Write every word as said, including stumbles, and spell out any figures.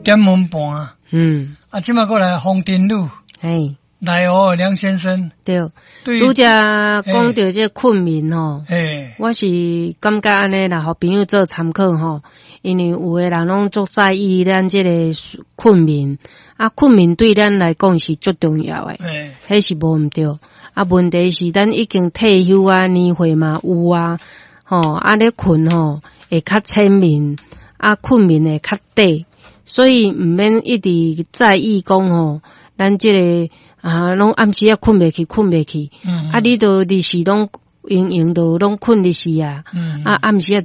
点门半， 嗯， 啊，即马过来红灯路， 嘿， 来哦，梁先生， 对， 对， 拄则讲到这困眠吼， 诶， 我是感觉安尼啦，互朋友做参考吼，因为有诶人拢足在意咱这个困眠，啊，困眠对咱来讲是足重要诶， 诶， 迄是无毋对，啊，问题是咱已经退休啊，年岁嘛有啊，吼，啊咧困吼会较浅眠，啊困眠会较短，所以毋免一直在意讲吼，咱这个啊，拢暗时啊困袂去，困袂去， 嗯， 啊，你都日时拢用用都拢困日时啊， 嗯， 啊暗时啊。